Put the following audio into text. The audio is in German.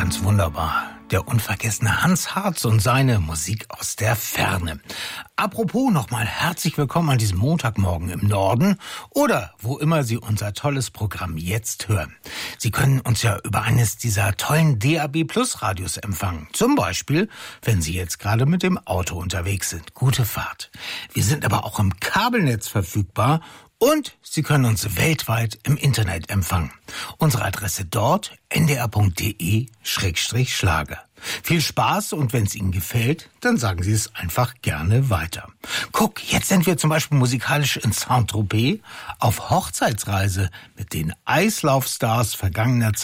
ganz wunderbar. Der unvergessene Hans Hartz und seine Musik aus der Ferne. Apropos nochmal herzlich willkommen an diesem Montagmorgen im Norden oder wo immer Sie unser tolles Programm jetzt hören. Sie können uns ja über eines dieser tollen DAB Plus Radios empfangen. Zum Beispiel, wenn Sie jetzt gerade mit dem Auto unterwegs sind. Gute Fahrt. Wir sind aber auch im Kabelnetz verfügbar. Und Sie können uns weltweit im Internet empfangen. Unsere Adresse dort ndr.de/Schlager. Viel Spaß und wenn es Ihnen gefällt, dann sagen Sie es einfach gerne weiter. Guck, jetzt sind wir zum Beispiel musikalisch in Saint-Tropez auf Hochzeitsreise mit den Eislaufstars vergangener Zeit.